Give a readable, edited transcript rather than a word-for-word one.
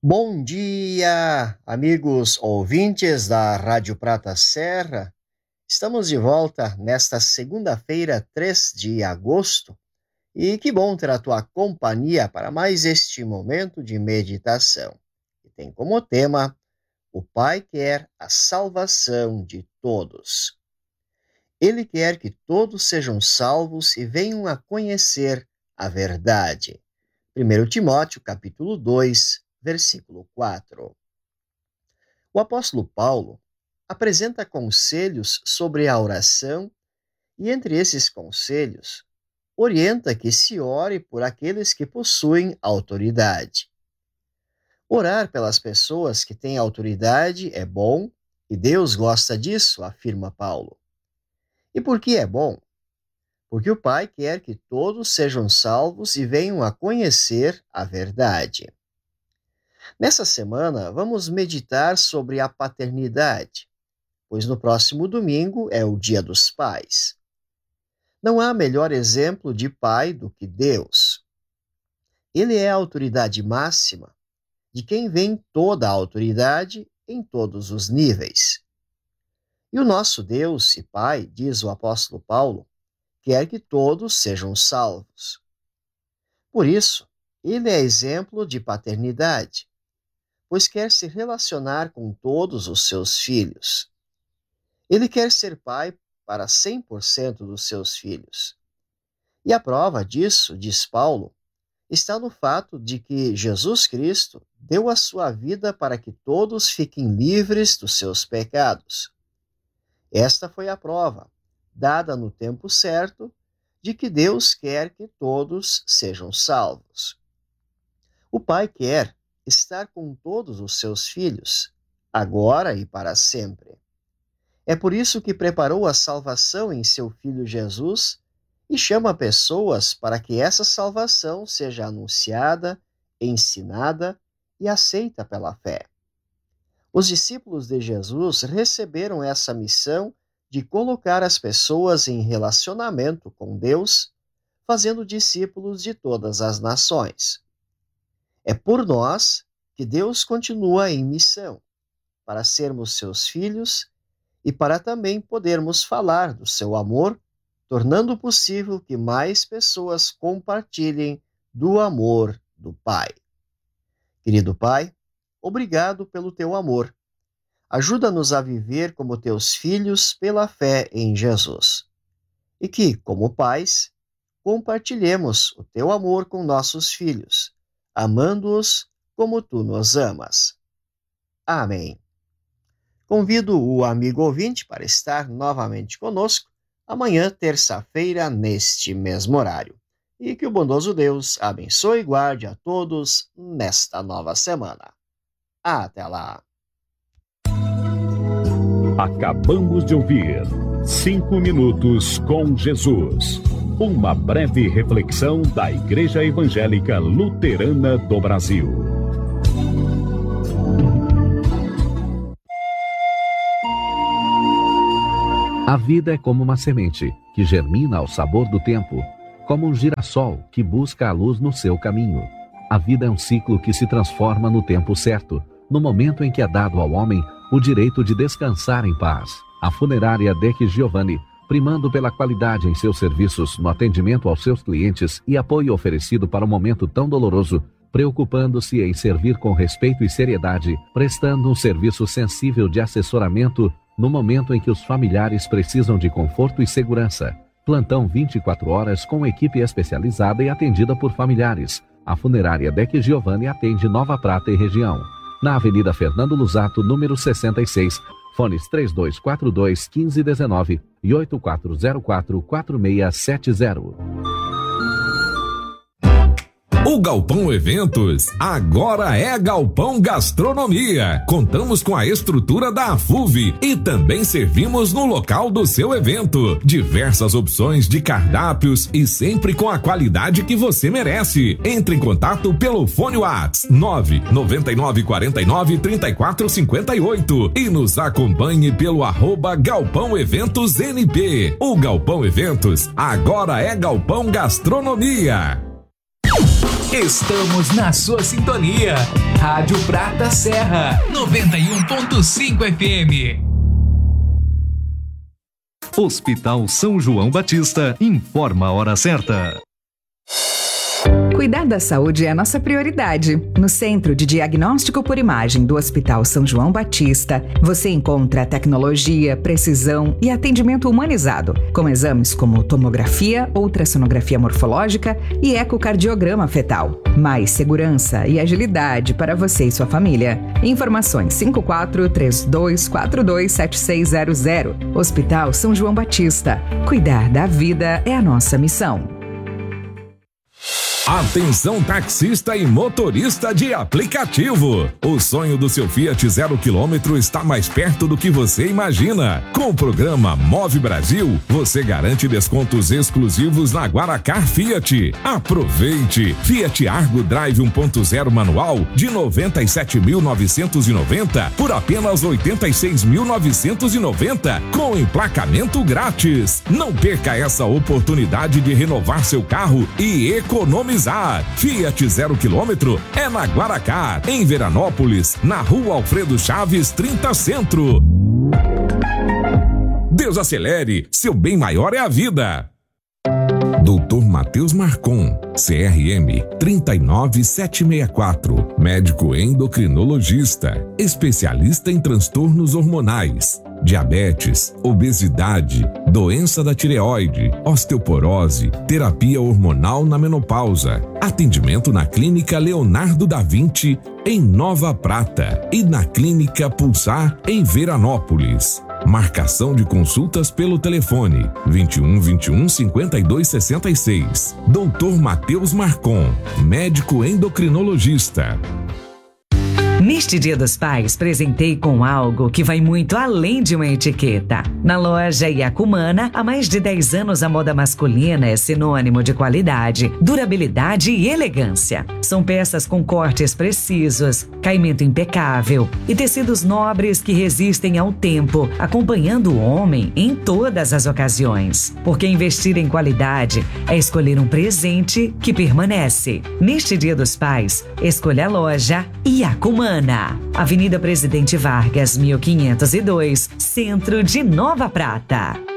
Bom dia, amigos ouvintes da Rádio Prata Serra. Estamos de volta nesta segunda-feira, 3 de agosto, e que bom ter a tua companhia para mais este momento de meditação. Que tem como tema: o Pai quer a salvação de todos. Ele quer que todos sejam salvos e venham a conhecer a verdade. 1 Timóteo, capítulo 2, versículo 4. O apóstolo Paulo apresenta conselhos sobre a oração e, entre esses conselhos, orienta que se ore por aqueles que possuem autoridade. Orar pelas pessoas que têm autoridade é bom e Deus gosta disso, afirma Paulo. E por que é bom? Porque o Pai quer que todos sejam salvos e venham a conhecer a verdade. Nessa semana, vamos meditar sobre a paternidade, pois no próximo domingo é o Dia dos Pais. Não há melhor exemplo de pai do que Deus. Ele é a autoridade máxima, de quem vem toda a autoridade em todos os níveis. E o nosso Deus e Pai, diz o apóstolo Paulo, quer que todos sejam salvos. Por isso, ele é exemplo de paternidade, pois quer se relacionar com todos os seus filhos. Ele quer ser pai para 100% dos seus filhos. E a prova disso, diz Paulo, está no fato de que Jesus Cristo deu a sua vida para que todos fiquem livres dos seus pecados. Esta foi a prova, dada no tempo certo, de que Deus quer que todos sejam salvos. O Pai quer estar com todos os seus filhos, agora e para sempre. É por isso que preparou a salvação em seu Filho Jesus e chama pessoas para que essa salvação seja anunciada, ensinada e aceita pela fé. Os discípulos de Jesus receberam essa missão de colocar as pessoas em relacionamento com Deus, fazendo discípulos de todas as nações. É por nós que Deus continua em missão, para sermos seus filhos e para também podermos falar do seu amor, tornando possível que mais pessoas compartilhem do amor do Pai. Querido Pai, obrigado pelo teu amor. Ajuda-nos a viver como teus filhos pela fé em Jesus. E que, como pais, compartilhemos o teu amor com nossos filhos, amando-os como tu nos amas. Amém. Convido o amigo ouvinte para estar novamente conosco amanhã, terça-feira, neste mesmo horário. E que o bondoso Deus abençoe e guarde a todos nesta nova semana. Até lá. Acabamos de ouvir 5 minutos com Jesus. Uma breve reflexão da Igreja Evangélica Luterana do Brasil. A vida é como uma semente que germina ao sabor do tempo, como um girassol que busca a luz no seu caminho. A vida é um ciclo que se transforma no tempo certo, no momento em que é dado ao homem o direito de descansar em paz. A funerária Deck Giovanni, primando pela qualidade em seus serviços no atendimento aos seus clientes e apoio oferecido para um momento tão doloroso, preocupando-se em servir com respeito e seriedade, prestando um serviço sensível de assessoramento no momento em que os familiares precisam de conforto e segurança. Plantão 24 horas com equipe especializada e atendida por familiares. A funerária Deck Giovanni atende Nova Prata e região. Na Avenida Fernando Luzato, número 66, fones 3242-1519 e 8404-4670. O Galpão Eventos agora é Galpão Gastronomia. Contamos com a estrutura da AFUV e também servimos no local do seu evento. Diversas opções de cardápios e sempre com a qualidade que você merece. Entre em contato pelo fone WhatsApp 999493458 e nos acompanhe pelo @Galpão Eventos NP. O Galpão Eventos agora é Galpão Gastronomia. Estamos na sua sintonia. Rádio Prata Serra, 91.5 FM. Hospital São João Batista informa a hora certa. Cuidar da saúde é a nossa prioridade. No Centro de Diagnóstico por Imagem do Hospital São João Batista, você encontra tecnologia, precisão e atendimento humanizado, com exames como tomografia, ultrassonografia morfológica e ecocardiograma fetal. Mais segurança e agilidade para você e sua família. Informações 5432427600. Hospital São João Batista. Cuidar da vida é a nossa missão. Atenção taxista e motorista de aplicativo. O sonho do seu Fiat 0 km está mais perto do que você imagina. Com o programa Move Brasil, você garante descontos exclusivos na Guaracar Fiat. Aproveite! Fiat Argo Drive 1.0 manual de 97.990 por apenas 86.990 com emplacamento grátis. Não perca essa oportunidade de renovar seu carro e economizar. Fiat 0 km é na Guaracar, em Veranópolis, na Rua Alfredo Chaves 30 Centro. Desacelere, seu bem maior é a vida. Dr. Matheus Marcon, CRM 39764, médico endocrinologista, especialista em transtornos hormonais, diabetes, obesidade, doença da tireoide, osteoporose, terapia hormonal na menopausa. Atendimento na Clínica Leonardo da Vinci, em Nova Prata, e na Clínica Pulsar, em Veranópolis. Marcação de consultas pelo telefone 21 21 52 66. Dr. Matheus Marcon, médico endocrinologista. Neste Dia dos Pais, presentei com algo que vai muito além de uma etiqueta. Na loja Iacumana, há mais de 10 anos a moda masculina é sinônimo de qualidade, durabilidade e elegância. São peças com cortes precisos, caimento impecável e tecidos nobres que resistem ao tempo, acompanhando o homem em todas as ocasiões. Porque investir em qualidade é escolher um presente que permanece. Neste Dia dos Pais, escolha a loja Iacumana. Avenida Presidente Vargas, 1502, Centro de Nova Prata.